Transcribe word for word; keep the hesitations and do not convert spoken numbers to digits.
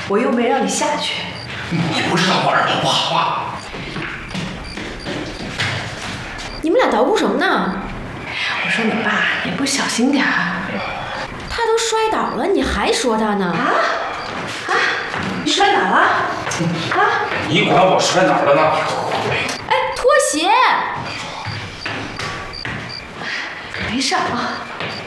我又没让你下去。 你不知道我耳朵不好啊？ 你们俩捣鼓什么呢？ 我说你爸也不小心点儿。 他都摔倒了，你还说他呢？ 啊啊！你摔哪了？啊！ 你管我摔哪儿了呢？ 哎，拖鞋。 没事啊，